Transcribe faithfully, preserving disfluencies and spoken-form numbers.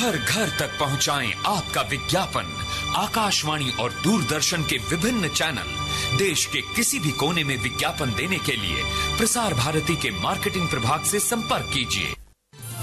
घर घर तक पहुंचाएं आपका विज्ञापन। आकाशवाणी और दूरदर्शन के विभिन्न चैनल, देश के किसी भी कोने में विज्ञापन देने के लिए प्रसार भारती के मार्केटिंग प्रभाग से संपर्क कीजिए